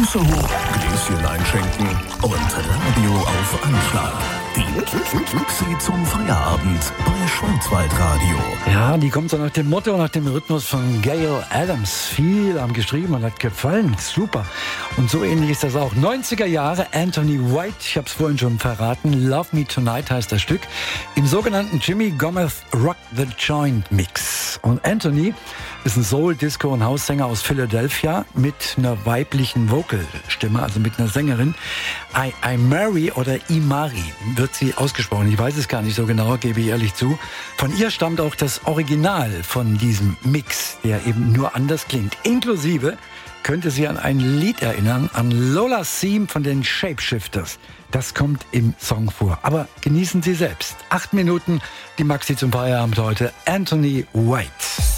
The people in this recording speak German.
Füße hoch, Gläschen einschenken und Radio auf Anschlag. Die Maxi zum Feierabend bei Schwarzwaldradio. Ja, die kommt so nach dem Motto, nach dem Rhythmus von Gayle Adams. Viel haben geschrieben und hat gefallen. Super. Und so ähnlich ist das auch. 90er Jahre, Anthony White, ich habe es vorhin schon verraten. Love Me Tonight heißt das Stück. Im sogenannten Jimmy Gomez Rock the Joint Mix. Und Anthony ist ein Soul-, Disco- und Haussänger aus Philadelphia mit einer weiblichen Vocalstimme, also mit einer Sängerin. Imari oder Imari wird sie ausgesprochen. Ich weiß es gar nicht so genau, gebe ich ehrlich zu. Von ihr stammt auch das Original von diesem Mix, der eben nur anders klingt. Inklusive könnte sie an ein Lied erinnern, an Lola's Theme von den Shapeshifters. Das kommt im Song vor. Aber genießen Sie selbst. 8 Minuten, die Maxi zum Feierabend heute. Anthony White.